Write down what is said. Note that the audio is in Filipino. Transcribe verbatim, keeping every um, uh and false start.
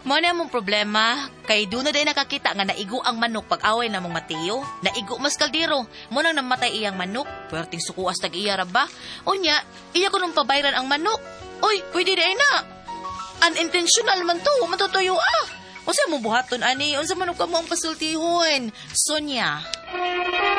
Mo na mong problema, kay doon na din nakakita nga naigo ang manok pag away na mong Mateo. Naigo mas kaldero, mo nang namatay iyang manok. Pwerteng sukuas tag iya ra ba? Unya, iya ko nung pabayran ang manok. Oy, pwede na na. Unintentional man to, matutuyo ah. Unsa mo buhaton ani? Unsa man ka mo ang pasultihon? Sonya.